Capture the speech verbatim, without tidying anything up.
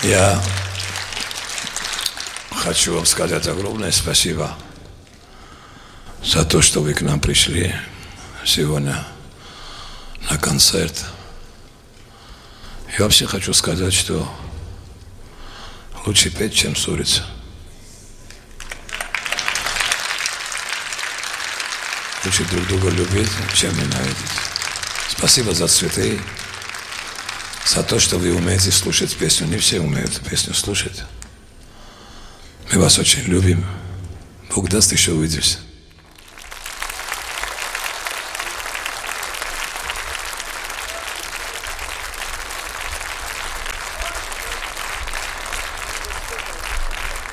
Я хочу вам сказать огромное спасибо за то, что вы к нам пришли сегодня на концерт. Я вообще хочу сказать, что лучше петь, чем ссориться. Лучше друг друга любить, чем ненавидеть. Спасибо за цветы, за то, что вы умеете слушать песню. Не все умеют песню слушать. Мы вас очень любим. Бог даст, еще увидимся.